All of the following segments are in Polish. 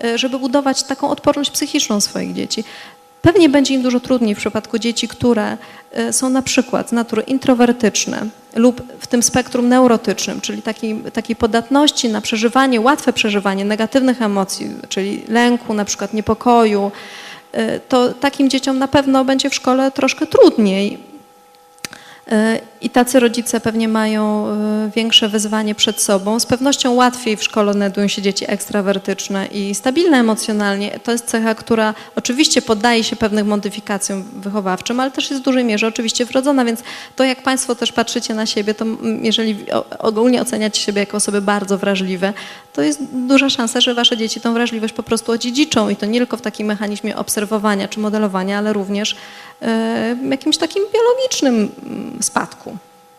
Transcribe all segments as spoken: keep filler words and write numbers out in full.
żeby budować taką odporność psychiczną swoich dzieci. Pewnie będzie im dużo trudniej w przypadku dzieci, które są na przykład z natury introwertyczne lub w tym spektrum neurotycznym, czyli takiej, takiej podatności na przeżywanie, łatwe przeżywanie negatywnych emocji, czyli lęku, na przykład niepokoju, to takim dzieciom na pewno będzie w szkole troszkę trudniej. I tacy rodzice pewnie mają większe wyzwanie przed sobą. Z pewnością łatwiej w szkole znajdują się dzieci ekstrawertyczne i stabilne emocjonalnie. To jest cecha, która oczywiście poddaje się pewnym modyfikacjom wychowawczym, ale też jest w dużej mierze oczywiście wrodzona, więc to jak Państwo też patrzycie na siebie, to jeżeli ogólnie oceniacie siebie jako osoby bardzo wrażliwe, to jest duża szansa, że Wasze dzieci tą wrażliwość po prostu odziedziczą i to nie tylko w takim mechanizmie obserwowania czy modelowania, ale również w jakimś takim biologicznym spadku.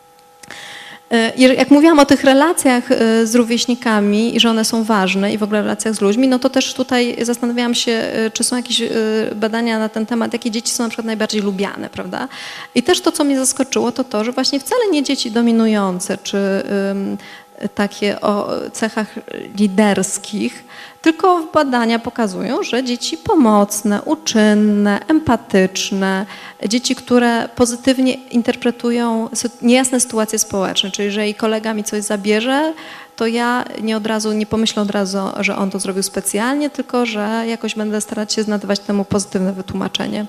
Jak mówiłam o tych relacjach z rówieśnikami i że one są ważne i w ogóle relacjach z ludźmi, no to też tutaj zastanawiałam się, czy są jakieś badania na ten temat, jakie dzieci są na przykład najbardziej lubiane, prawda? I też to, co mnie zaskoczyło, to to, że właśnie wcale nie dzieci dominujące, czy takie o cechach liderskich, tylko badania pokazują, że dzieci pomocne, uczynne, empatyczne, dzieci, które pozytywnie interpretują niejasne sytuacje społeczne, czyli jeżeli kolega mi coś zabierze, to ja nie od razu, nie pomyślę od razu, że on to zrobił specjalnie, tylko że jakoś będę starać się znajdować temu pozytywne wytłumaczenie.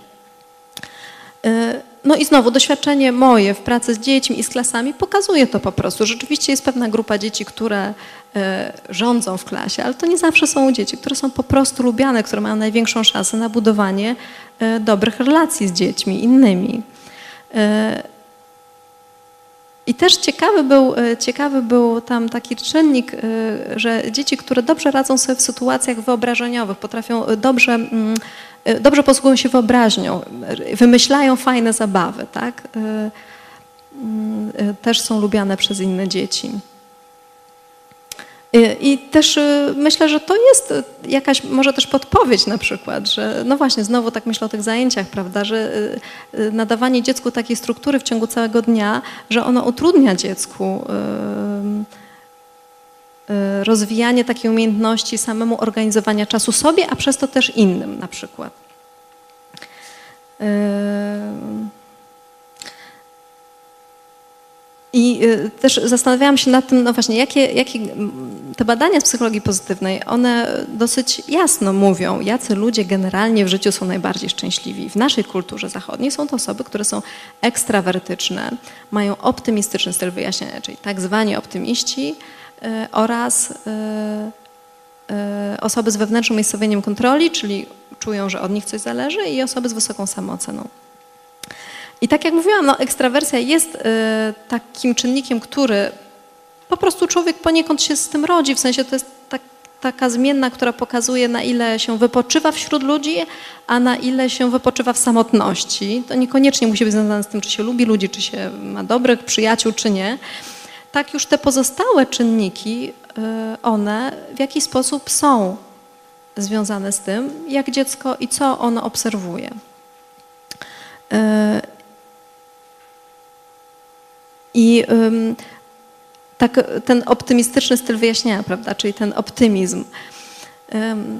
No i znowu doświadczenie moje w pracy z dziećmi i z klasami pokazuje to po prostu. Rzeczywiście jest pewna grupa dzieci, które rządzą w klasie, ale to nie zawsze są dzieci, które są po prostu lubiane, które mają największą szansę na budowanie dobrych relacji z dziećmi innymi. I też ciekawy był, ciekawy był tam taki czynnik, że dzieci, które dobrze radzą sobie w sytuacjach wyobrażeniowych, potrafią dobrze, dobrze posługują się wyobraźnią, wymyślają fajne zabawy, tak? Też są lubiane przez inne dzieci. I też myślę, że to jest jakaś może też podpowiedź na przykład, że no właśnie znowu tak myślę o tych zajęciach, prawda, że nadawanie dziecku takiej struktury w ciągu całego dnia, że ono utrudnia dziecku rozwijanie takiej umiejętności samemu organizowania czasu sobie, a przez to też innym na przykład. I też zastanawiałam się nad tym, no właśnie, jakie, jakie te badania z psychologii pozytywnej, one dosyć jasno mówią, jacy ludzie generalnie w życiu są najbardziej szczęśliwi. W naszej kulturze zachodniej są to osoby, które są ekstrawertyczne, mają optymistyczny styl wyjaśniania, czyli tak zwani optymiści oraz osoby z wewnętrznym umiejscowieniem kontroli, czyli czują, że od nich coś zależy, i osoby z wysoką samooceną. I tak jak mówiłam, no, ekstrawersja jest y, takim czynnikiem, który po prostu człowiek poniekąd się z tym rodzi, w sensie to jest tak, taka zmienna, która pokazuje, na ile się wypoczywa wśród ludzi, a na ile się wypoczywa w samotności. To niekoniecznie musi być związane z tym, czy się lubi ludzi, czy się ma dobrych przyjaciół, czy nie. Tak już te pozostałe czynniki, y, one w jakiś sposób są związane z tym, jak dziecko i co ono obserwuje. Y, I um, tak, ten optymistyczny styl wyjaśniania, prawda, czyli ten optymizm. Um,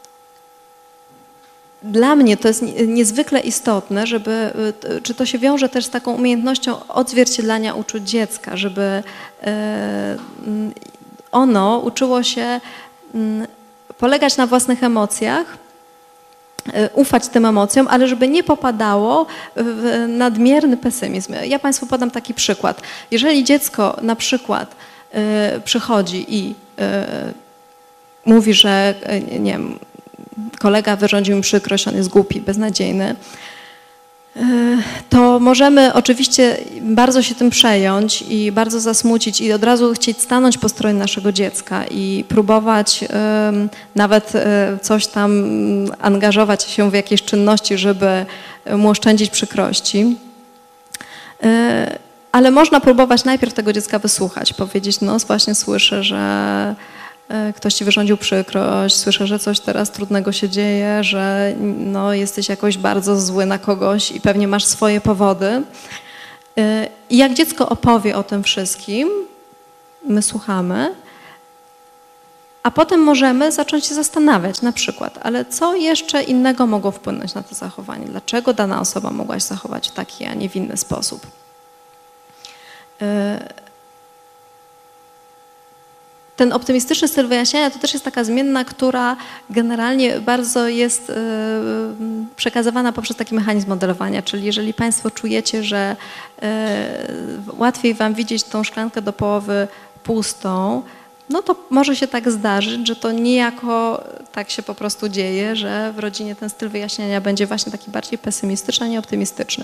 dla mnie to jest niezwykle istotne, żeby, czy to się wiąże też z taką umiejętnością odzwierciedlania uczuć dziecka, żeby um, ono uczyło się um, polegać na własnych emocjach, ufać tym emocjom, ale żeby nie popadało w nadmierny pesymizm. Ja Państwu podam taki przykład. Jeżeli dziecko na przykład y, przychodzi i y, mówi, że y, nie wiem, kolega wyrządził mi przykrość, on jest głupi, beznadziejny, y, to możemy oczywiście bardzo się tym przejąć i bardzo zasmucić i od razu chcieć stanąć po stronie naszego dziecka i próbować y, nawet y, coś tam angażować się w jakieś czynności, żeby mu oszczędzić przykrości. Y, ale można próbować najpierw tego dziecka wysłuchać, powiedzieć, no właśnie słyszę, że ktoś ci wyrządził przykrość, słyszę, że coś teraz trudnego się dzieje, że no, jesteś jakoś bardzo zły na kogoś i pewnie masz swoje powody. I jak dziecko opowie o tym wszystkim, my słuchamy, a A potem możemy zacząć się zastanawiać na przykład, ale co jeszcze innego mogło wpłynąć na to zachowanie? Dlaczego dana osoba mogła się zachować w taki, a nie w inny sposób? Ten optymistyczny styl wyjaśniania to też jest taka zmienna, która generalnie bardzo jest przekazywana poprzez taki mechanizm modelowania, czyli jeżeli Państwo czujecie, że łatwiej Wam widzieć tą szklankę do połowy pustą, no to może się tak zdarzyć, że to niejako tak się po prostu dzieje, że w rodzinie ten styl wyjaśniania będzie właśnie taki bardziej pesymistyczny, a nie optymistyczny.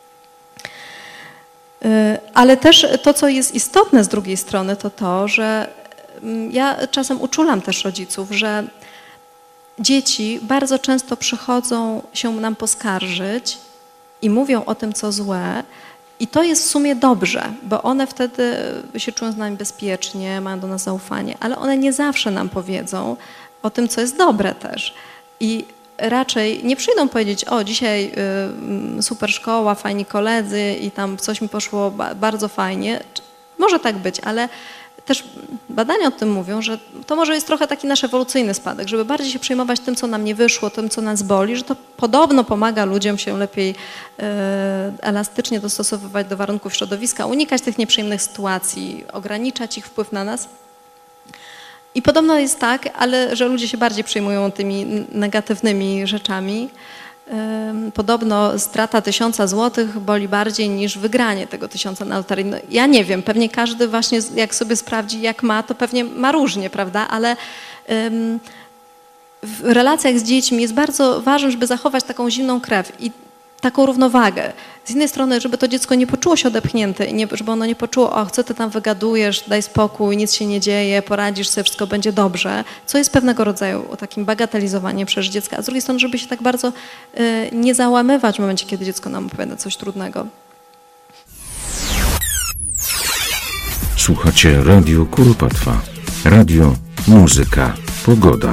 Ale też to, co jest istotne z drugiej strony, to to, że ja czasem uczulam też rodziców, że dzieci bardzo często przychodzą się nam poskarżyć i mówią o tym, co złe, i to jest w sumie dobrze, bo one wtedy się czują z nami bezpiecznie, mają do nas zaufanie, ale one nie zawsze nam powiedzą o tym, co jest dobre też. I raczej nie przyjdą powiedzieć, o dzisiaj y, super szkoła, fajni koledzy i tam coś mi poszło ba bardzo fajnie. Może tak być, ale też badania o tym mówią, że to może jest trochę taki nasz ewolucyjny spadek, żeby bardziej się przejmować tym, co nam nie wyszło, tym, co nas boli, że to podobno pomaga ludziom się lepiej e, elastycznie dostosowywać do warunków środowiska, unikać tych nieprzyjemnych sytuacji, ograniczać ich wpływ na nas. I podobno jest tak, ale że ludzie się bardziej przejmują tymi negatywnymi rzeczami. Podobno strata tysiąca złotych boli bardziej niż wygranie tego tysiąca na loterii. No, ja nie wiem, pewnie każdy właśnie jak sobie sprawdzi, jak ma, to pewnie ma różnie, prawda, ale um, w relacjach z dziećmi jest bardzo ważne, żeby zachować taką zimną krew i taką równowagę. Z jednej strony, żeby to dziecko nie poczuło się odepchnięte i nie, żeby ono nie poczuło, o, co ty tam wygadujesz, daj spokój, nic się nie dzieje, poradzisz sobie, wszystko będzie dobrze, co jest pewnego rodzaju takim bagatelizowaniem przez dziecka. A z drugiej strony, żeby się tak bardzo y, nie załamywać w momencie, kiedy dziecko nam opowiada coś trudnego. Słuchacie Radio Kuropatwa. Radio, muzyka, pogoda.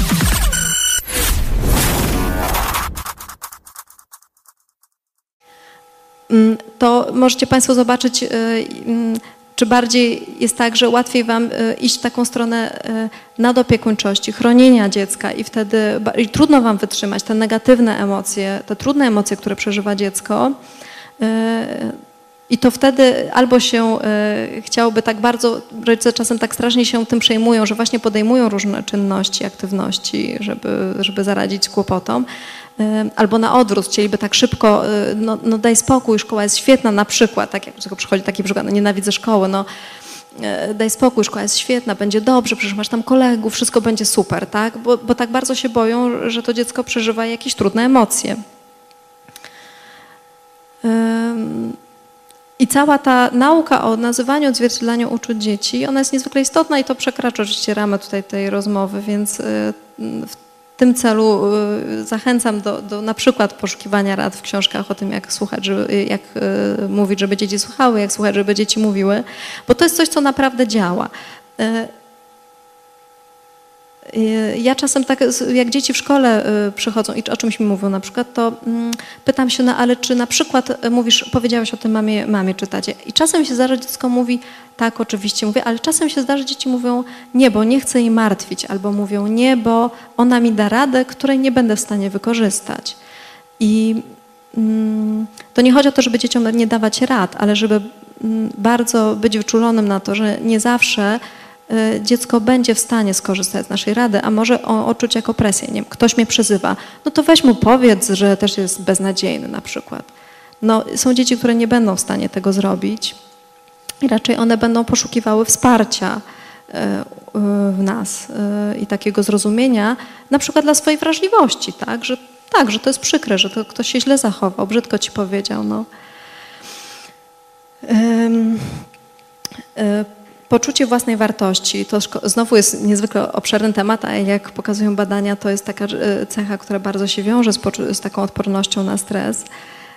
To możecie Państwo zobaczyć, czy bardziej jest tak, że łatwiej Wam iść w taką stronę nadopiekuńczości, chronienia dziecka i wtedy i trudno Wam wytrzymać te negatywne emocje, te trudne emocje, które przeżywa dziecko. I to wtedy albo się chciałoby tak bardzo, rodzice czasem tak strasznie się tym przejmują, że właśnie podejmują różne czynności, aktywności, żeby, żeby zaradzić kłopotom, albo na odwrót, chcieliby tak szybko, no, no daj spokój, szkoła jest świetna na przykład, tak jak tylko przychodzi taki przykład, no nienawidzę szkoły, no daj spokój, szkoła jest świetna, będzie dobrze, przecież masz tam kolegów, wszystko będzie super, tak? Bo, bo tak bardzo się boją, że to dziecko przeżywa jakieś trudne emocje. I cała ta nauka o nazywaniu, odzwierciedlaniu uczuć dzieci, ona jest niezwykle istotna i to przekracza oczywiście ramę tutaj tej rozmowy, więc w tym celu zachęcam do, do na przykład poszukiwania rad w książkach o tym, jak słuchać, żeby, jak mówić, żeby dzieci słuchały, jak słuchać, żeby dzieci mówiły, bo to jest coś, co naprawdę działa. Ja czasem tak, jak dzieci w szkole przychodzą i o czymś mi mówią na przykład, to pytam się, no ale czy na przykład mówisz, powiedziałeś o tym mamie, mamie czy tacie i czasem się zdarza, dziecko mówi, tak oczywiście mówię, ale czasem się zdarza, dzieci mówią, nie, bo nie chcę jej martwić, albo mówią, nie, bo ona mi da radę, której nie będę w stanie wykorzystać. I mm, to nie chodzi o to, żeby dzieciom nie dawać rad, ale żeby mm, bardzo być wyczulonym na to, że nie zawsze dziecko będzie w stanie skorzystać z naszej rady, a może odczuć jako presję. Nie wiem, ktoś mnie przezywa, no to weź mu powiedz, że też jest beznadziejny na przykład. No, są dzieci, które nie będą w stanie tego zrobić i raczej one będą poszukiwały wsparcia w nas i takiego zrozumienia, na przykład dla swojej wrażliwości, tak, że, tak, że to jest przykre, że to ktoś się źle zachował, brzydko ci powiedział. No. Um, um, Poczucie własnej wartości, to znowu jest niezwykle obszerny temat, a jak pokazują badania, to jest taka cecha, która bardzo się wiąże z, z taką odpornością na stres.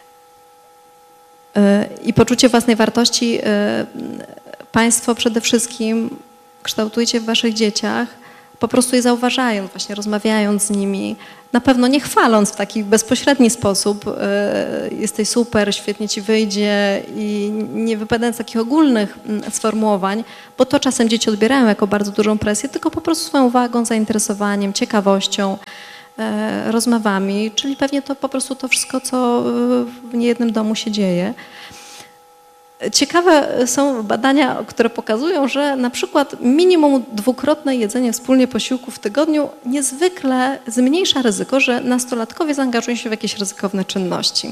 I poczucie własnej wartości Państwo przede wszystkim kształtujcie w Waszych dzieciach po prostu je zauważając, właśnie rozmawiając z nimi, na pewno nie chwaląc w taki bezpośredni sposób, yy, jesteś super, świetnie ci wyjdzie i nie wypowiadając takich ogólnych sformułowań, bo to czasem dzieci odbierają jako bardzo dużą presję, tylko po prostu swoją uwagą, zainteresowaniem, ciekawością, yy, rozmowami, czyli pewnie to po prostu to wszystko, co w niejednym domu się dzieje. Ciekawe są badania, które pokazują, że na przykład minimum dwukrotne jedzenie wspólnie posiłku w tygodniu niezwykle zmniejsza ryzyko, że nastolatkowie zaangażują się w jakieś ryzykowne czynności.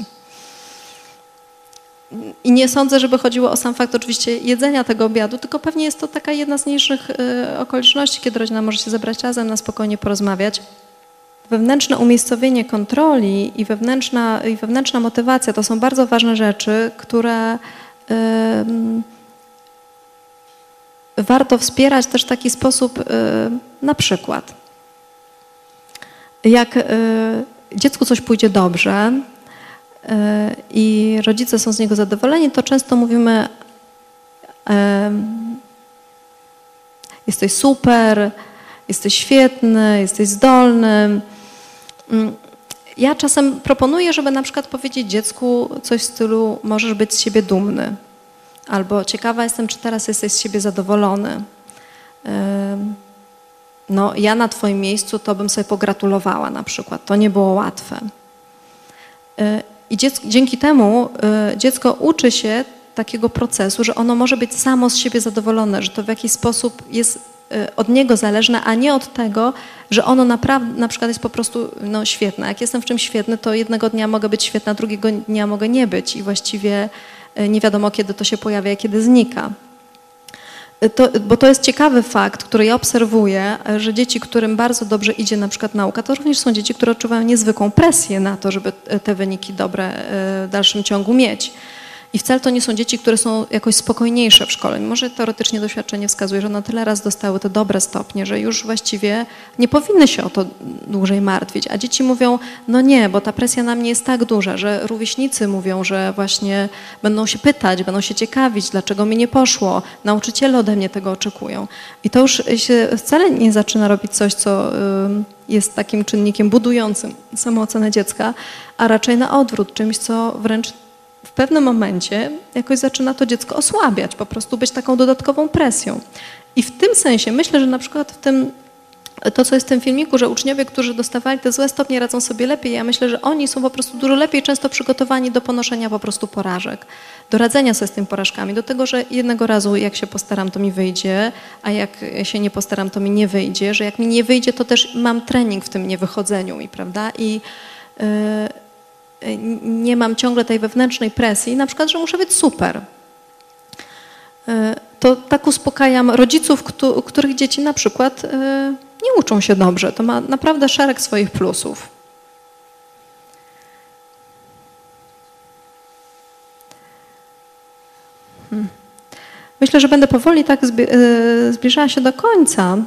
I nie sądzę, żeby chodziło o sam fakt oczywiście jedzenia tego obiadu, tylko pewnie jest to taka jedna z mniejszych okoliczności, kiedy rodzina może się zebrać razem, na spokojnie porozmawiać. Wewnętrzne umiejscowienie kontroli i wewnętrzna, i wewnętrzna motywacja to są bardzo ważne rzeczy, które warto wspierać też w taki sposób, na przykład jak dziecku coś pójdzie dobrze i rodzice są z niego zadowoleni, to często mówimy: jesteś super, jesteś świetny, jesteś zdolny. Ja czasem proponuję, żeby na przykład powiedzieć dziecku coś w stylu: możesz być z siebie dumny, albo ciekawa jestem, czy teraz jesteś z siebie zadowolony. No, ja na twoim miejscu to bym sobie pogratulowała na przykład. To nie było łatwe. I dziecko, dzięki temu dziecko uczy się takiego procesu, że ono może być samo z siebie zadowolone, że to w jakiś sposób jest od niego zależne, a nie od tego, że ono naprawdę na przykład jest po prostu no, świetne. Jak jestem w czymś świetny, to jednego dnia mogę być świetna, drugiego dnia mogę nie być i właściwie nie wiadomo, kiedy to się pojawia i kiedy znika. To, bo to jest ciekawy fakt, który ja obserwuję, że dzieci, którym bardzo dobrze idzie na przykład nauka, to również są dzieci, które odczuwają niezwykłą presję na to, żeby te wyniki dobre w dalszym ciągu mieć. I wcale to nie są dzieci, które są jakoś spokojniejsze w szkole. Mimo że teoretycznie doświadczenie wskazuje, że one tyle raz dostały te dobre stopnie, że już właściwie nie powinny się o to dłużej martwić. A dzieci mówią: no nie, bo ta presja na mnie jest tak duża, że rówieśnicy mówią, że właśnie będą się pytać, będą się ciekawić, dlaczego mi nie poszło. Nauczyciele ode mnie tego oczekują. I to już się wcale nie zaczyna robić coś, co jest takim czynnikiem budującym samoocenę dziecka, a raczej na odwrót, czymś, co wręcz w pewnym momencie jakoś zaczyna to dziecko osłabiać, po prostu być taką dodatkową presją. I w tym sensie myślę, że na przykład w tym, to co jest w tym filmiku, że uczniowie, którzy dostawali te złe stopnie, radzą sobie lepiej, ja myślę, że oni są po prostu dużo lepiej często przygotowani do ponoszenia po prostu porażek, do radzenia sobie z tymi porażkami, do tego, że jednego razu jak się postaram, to mi wyjdzie, a jak się nie postaram, to mi nie wyjdzie, że jak mi nie wyjdzie, to też mam trening w tym niewychodzeniu mi, prawda? I yy, nie mam ciągle tej wewnętrznej presji, na przykład, że muszę być super. To tak uspokajam rodziców, których dzieci na przykład nie uczą się dobrze. To ma naprawdę szereg swoich plusów. Myślę, że będę powoli tak zbliżała się do końca.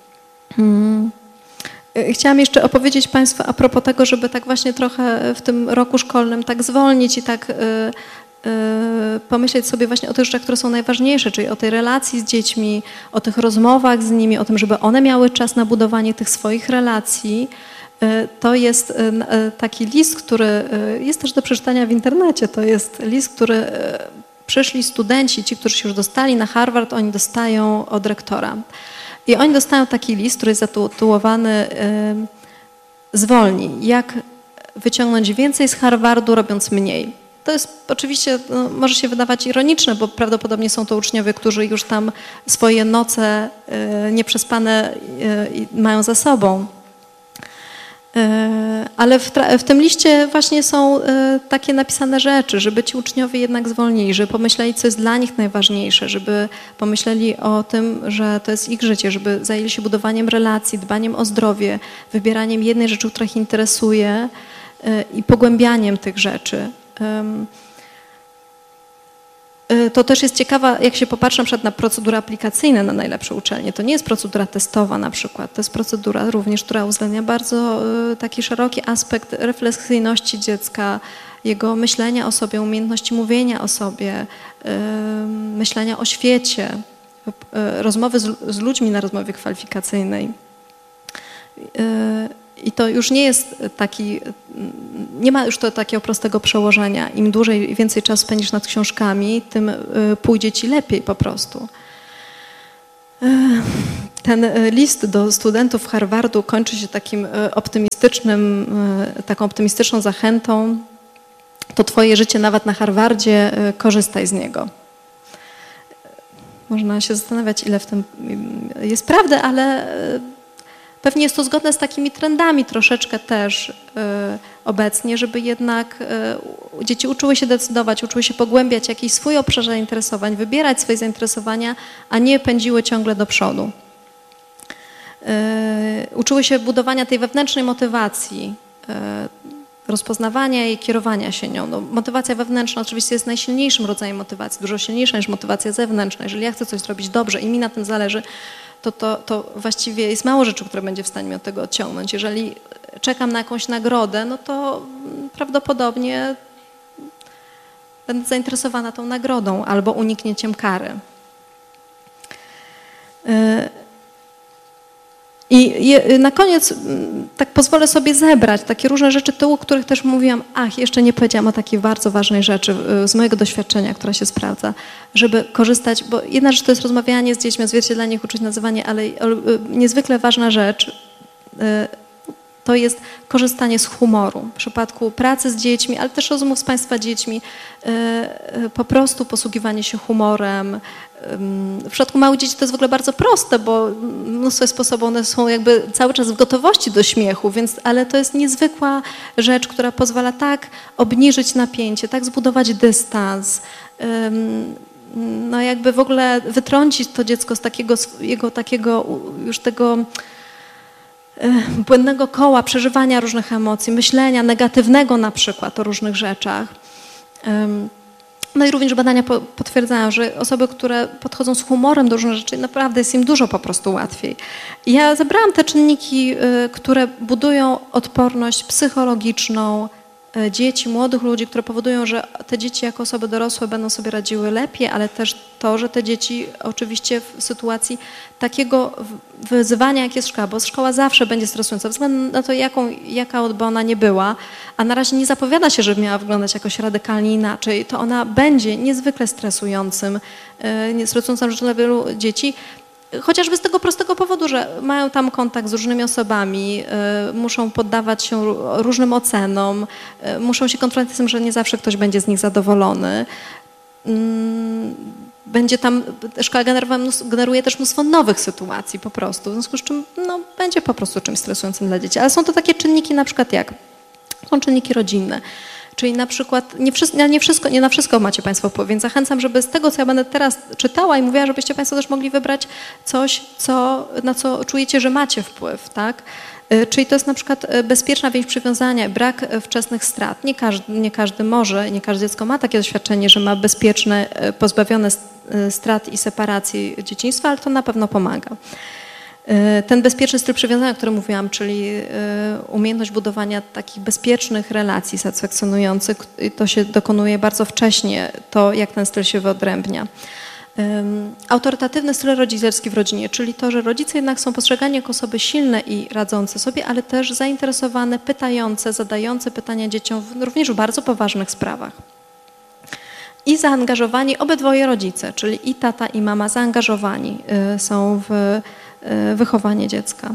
Chciałam jeszcze opowiedzieć Państwu a propos tego, żeby tak właśnie trochę w tym roku szkolnym tak zwolnić i tak y, y, pomyśleć sobie właśnie o tych rzeczach, które są najważniejsze, czyli o tej relacji z dziećmi, o tych rozmowach z nimi, o tym, żeby one miały czas na budowanie tych swoich relacji. Y, to jest y, y, taki list, który y, jest też do przeczytania w internecie. To jest list, który y, przyszli studenci, ci, którzy się już dostali na Harvard, oni dostają od rektora. I oni dostają taki list, który jest zatytułowany y, zwolnij, jak wyciągnąć więcej z Harvardu, robiąc mniej. To jest oczywiście, no, może się wydawać ironiczne, bo prawdopodobnie są to uczniowie, którzy już tam swoje noce y, nieprzespane y, mają za sobą. Ale w, w tym liście właśnie są takie napisane rzeczy, żeby ci uczniowie jednak zwolnili, żeby pomyśleli, co jest dla nich najważniejsze, żeby pomyśleli o tym, że to jest ich życie, żeby zajęli się budowaniem relacji, dbaniem o zdrowie, wybieraniem jednej rzeczy, która ich interesuje i pogłębianiem tych rzeczy. To też jest ciekawe, jak się popatrzy na przykład na procedury aplikacyjne na najlepsze uczelnie. To nie jest procedura testowa na przykład, to jest procedura również, która uwzględnia bardzo taki szeroki aspekt refleksyjności dziecka, jego myślenia o sobie, umiejętności mówienia o sobie, myślenia o świecie, rozmowy z, z ludźmi na rozmowie kwalifikacyjnej. I to już nie jest taki, nie ma już to takiego prostego przełożenia. Im dłużej i więcej czasu spędzisz nad książkami, tym pójdzie ci lepiej po prostu. Ten list do studentów Harvardu kończy się takim optymistycznym, taką optymistyczną zachętą. To twoje życie nawet na Harvardzie, korzystaj z niego. Można się zastanawiać, ile w tym jest prawdy, ale pewnie jest to zgodne z takimi trendami troszeczkę też y, obecnie, żeby jednak y, dzieci uczyły się decydować, uczyły się pogłębiać jakiś swój obszar zainteresowań, wybierać swoje zainteresowania, a nie pędziły ciągle do przodu. Y, uczyły się budowania tej wewnętrznej motywacji, y, rozpoznawania i kierowania się nią. No, motywacja wewnętrzna oczywiście jest najsilniejszym rodzajem motywacji, dużo silniejsza niż motywacja zewnętrzna. Jeżeli ja chcę coś zrobić dobrze i mi na tym zależy, To, to, to właściwie jest mało rzeczy, które będzie w stanie mnie od tego odciągnąć. Jeżeli czekam na jakąś nagrodę, no to prawdopodobnie będę zainteresowana tą nagrodą albo uniknięciem kary. I na koniec tak pozwolę sobie zebrać takie różne rzeczy tyłu, o których też mówiłam. Ach, jeszcze nie powiedziałam o takiej bardzo ważnej rzeczy z mojego doświadczenia, która się sprawdza, żeby korzystać, bo jedna rzecz to jest rozmawianie z dziećmi, odzwierciedlanie ich, uczyć, nazywanie, ale niezwykle ważna rzecz to jest korzystanie z humoru. W przypadku pracy z dziećmi, ale też rozmów z Państwa dziećmi, po prostu posługiwanie się humorem. W przypadku małych dzieci to jest w ogóle bardzo proste, bo mnóstwo sposobów, one są jakby cały czas w gotowości do śmiechu, więc, ale to jest niezwykła rzecz, która pozwala tak obniżyć napięcie, tak zbudować dystans, no jakby w ogóle wytrącić to dziecko z takiego, jego takiego już tego błędnego koła przeżywania różnych emocji, myślenia negatywnego na przykład o różnych rzeczach. No i również badania potwierdzają, że osoby, które podchodzą z humorem do różnych rzeczy, naprawdę jest im dużo po prostu łatwiej. Ja zebrałam te czynniki, które budują odporność psychologiczną dzieci, młodych ludzi, które powodują, że te dzieci jako osoby dorosłe będą sobie radziły lepiej, ale też to, że te dzieci oczywiście w sytuacji takiego wyzwania, jak jest szkoła, bo szkoła zawsze będzie stresująca, ze względu na to, jaką, jaka by ona nie była, a na razie nie zapowiada się, żeby miała wyglądać jakoś radykalnie inaczej, to ona będzie niezwykle stresującym, stresującą rzeczą dla wielu dzieci. Chociażby z tego prostego powodu, że mają tam kontakt z różnymi osobami, y, muszą poddawać się różnym ocenom, y, muszą się konfrontować z tym, że nie zawsze ktoś będzie z nich zadowolony. Y, będzie tam, szkoła generuje też mnóstwo nowych sytuacji po prostu, w związku z czym no, będzie po prostu czymś stresującym dla dzieci. Ale są to takie czynniki na przykład jak, są czynniki rodzinne. Czyli na przykład, nie, wszystko, nie, wszystko, nie na wszystko macie Państwo wpływ, więc zachęcam, żeby z tego, co ja będę teraz czytała i mówiła, żebyście Państwo też mogli wybrać coś, co, na co czujecie, że macie wpływ, tak? Czyli to jest na przykład bezpieczna więź przywiązania, brak wczesnych strat. Nie każdy, nie każdy może, nie każde dziecko ma takie doświadczenie, że ma bezpieczne, pozbawione strat i separacji dzieciństwa, ale to na pewno pomaga. Ten bezpieczny styl przywiązania, o którym mówiłam, czyli umiejętność budowania takich bezpiecznych relacji satysfakcjonujących, to się dokonuje bardzo wcześnie, to jak ten styl się wyodrębnia. Autorytatywny styl rodzicielski w rodzinie, czyli to, że rodzice jednak są postrzegani jako osoby silne i radzące sobie, ale też zainteresowane, pytające, zadające pytania dzieciom w, również w bardzo poważnych sprawach. I zaangażowani obydwoje rodzice, czyli i tata, i mama zaangażowani są w wychowanie dziecka.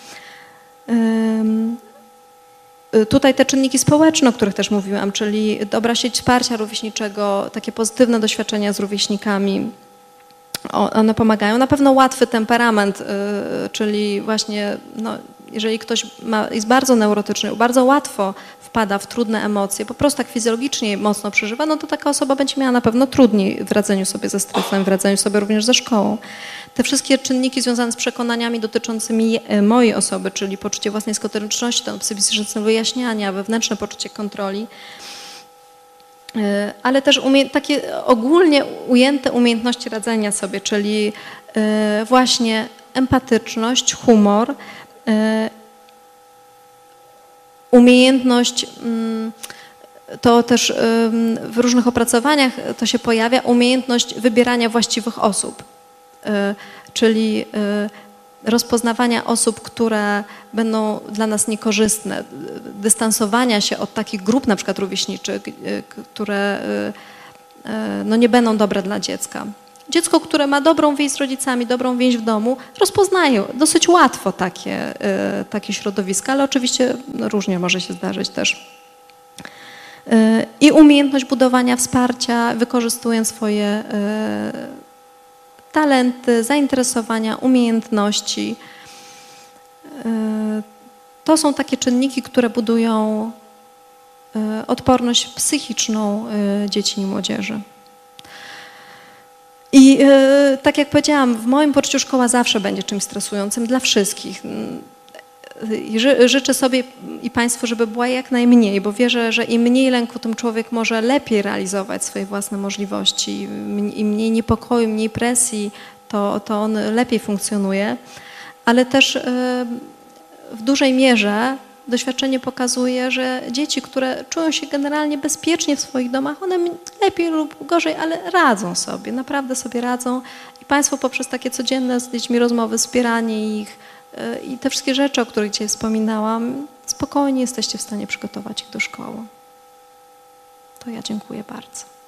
Tutaj te czynniki społeczne, o których też mówiłam, czyli dobra sieć wsparcia rówieśniczego, takie pozytywne doświadczenia z rówieśnikami, one pomagają. Na pewno łatwy temperament, czyli właśnie no, jeżeli ktoś ma, jest bardzo neurotyczny, bardzo łatwo wpada w trudne emocje, po prostu tak fizjologicznie mocno przeżywa, no to taka osoba będzie miała na pewno trudniej w radzeniu sobie ze stresem, w radzeniu sobie również ze szkołą. Te wszystkie czynniki związane z przekonaniami dotyczącymi mojej osoby, czyli poczucie własnej skuteczności, to psychiczne wyjaśniania, wewnętrzne poczucie kontroli, ale też umie- takie ogólnie ujęte umiejętności radzenia sobie, czyli właśnie empatyczność, humor, umiejętność, to też w różnych opracowaniach to się pojawia, umiejętność wybierania właściwych osób, czyli rozpoznawania osób, które będą dla nas niekorzystne, dystansowania się od takich grup na przykład rówieśniczych, które no, nie będą dobre dla dziecka. Dziecko, które ma dobrą więź z rodzicami, dobrą więź w domu, rozpoznaje dosyć łatwo takie, takie środowiska, ale oczywiście różnie może się zdarzyć też. I umiejętność budowania wsparcia, wykorzystując swoje talenty, zainteresowania, umiejętności. To są takie czynniki, które budują odporność psychiczną dzieci i młodzieży. I tak jak powiedziałam, w moim poczuciu szkoła zawsze będzie czymś stresującym dla wszystkich. I ży, życzę sobie i Państwu, żeby była jak najmniej, bo wierzę, że im mniej lęku, tym człowiek może lepiej realizować swoje własne możliwości. Im mniej niepokoju, mniej presji, to, to on lepiej funkcjonuje. Ale też w dużej mierze doświadczenie pokazuje, że dzieci, które czują się generalnie bezpiecznie w swoich domach, one lepiej lub gorzej, ale radzą sobie, naprawdę sobie radzą. I Państwo poprzez takie codzienne z dziećmi rozmowy, wspieranie ich i te wszystkie rzeczy, o których dzisiaj wspominałam, spokojnie jesteście w stanie przygotować ich do szkoły. To ja dziękuję bardzo.